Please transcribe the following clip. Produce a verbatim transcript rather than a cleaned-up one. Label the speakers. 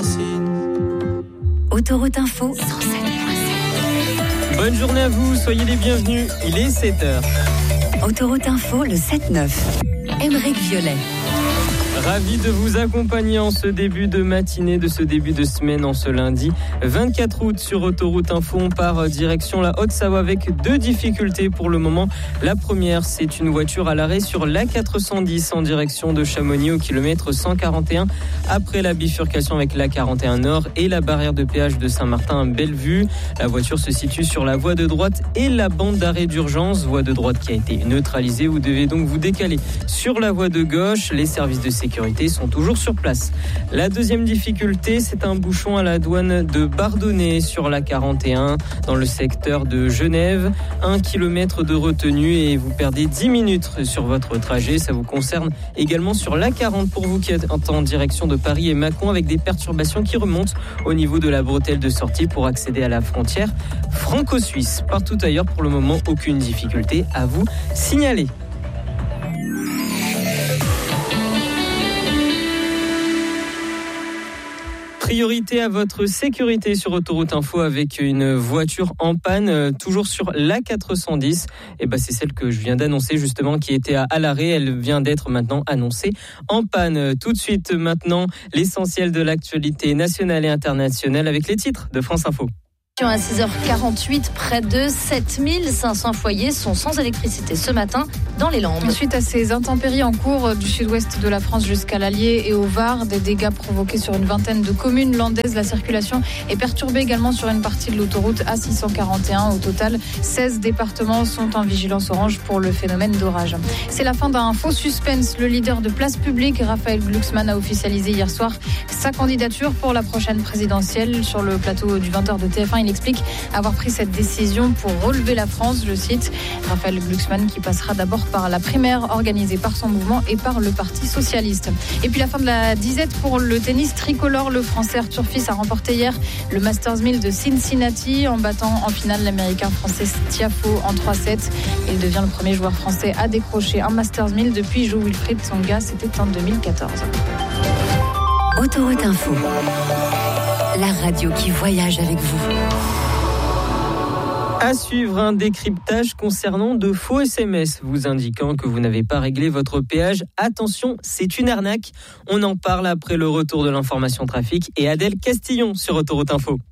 Speaker 1: fascine.
Speaker 2: Autoroute Info cent sept virgule sept.
Speaker 3: Bonne journée à vous, soyez les bienvenus, il est sept heures.
Speaker 2: Autoroute Info, le sept neuf. Aymeric Violet.
Speaker 3: Ravi de vous accompagner en ce début de matinée, de ce début de semaine, en ce lundi vingt-quatre août sur Autoroute Info. On part direction la Haute-Savoie avec deux difficultés pour le moment. La première, c'est une voiture à l'arrêt sur l'A quatre cent dix en direction de Chamonix au kilomètre cent quarante et un après la bifurcation avec l'A quarante et un Nord et la barrière de péage de Saint-Martin-Bellevue. La voiture se situe sur la voie de droite et la bande d'arrêt d'urgence, voie de droite qui a été neutralisée. Vous devez donc vous décaler sur la voie de gauche. Les services de sécurité sont toujours sur place. La deuxième difficulté, c'est un bouchon à la douane de Bardonnay sur l'A quarante et un dans le secteur de Genève. Un kilomètre de retenue et vous perdez dix minutes sur votre trajet. Ça vous concerne également sur l'A quarante pour vous qui êtes en direction de Paris et Mâcon avec des perturbations qui remontent au niveau de la bretelle de sortie pour accéder à la frontière franco-suisse. Partout ailleurs, pour le moment, aucune difficulté à vous signaler. Priorité à votre sécurité sur Autoroute Info avec une voiture en panne, euh, toujours sur l'A quatre cent dix. Et ben c'est celle que je viens d'annoncer justement qui était à, à l'arrêt. Elle vient d'être maintenant annoncée en panne. Tout de suite maintenant, l'essentiel de l'actualité nationale et internationale avec les titres de France Info.
Speaker 4: À six heures quarante-huit, près de sept mille cinq cents foyers sont sans électricité ce matin dans les Landes.
Speaker 5: Suite à ces intempéries en cours du sud-ouest de la France jusqu'à l'Allier et au Var, des dégâts provoqués sur une vingtaine de communes landaises. La circulation est perturbée également sur une partie de l'autoroute A six cent quarante et un. Au total, seize départements sont en vigilance orange pour le phénomène d'orage. C'est la fin d'un faux suspense. Le leader de Place Publique, Raphaël Glucksmann, a officialisé hier soir sa candidature pour la prochaine présidentielle. Sur le plateau du vingt heures de T F un, il explique avoir pris cette décision pour relever la France, je cite. Raphaël Glucksmann qui passera d'abord par la primaire organisée par son mouvement et par le Parti Socialiste. Et puis la fin de la disette pour le tennis tricolore. Le Français Arthur Fils a remporté hier le Masters mille de Cincinnati en battant en finale l'Américain Frances Tiafoe en trois sept. Il devient le premier joueur français à décrocher un Masters mille depuis Jo-Wilfried Tsonga, c'était en deux mille quatorze.
Speaker 2: Autoroute Info, la radio qui voyage avec vous.
Speaker 3: À suivre, un décryptage concernant de faux S M S vous indiquant que vous n'avez pas réglé votre péage. Attention, c'est une arnaque. On en parle après le retour de l'information trafic et Adèle Castillon sur Autoroute Info.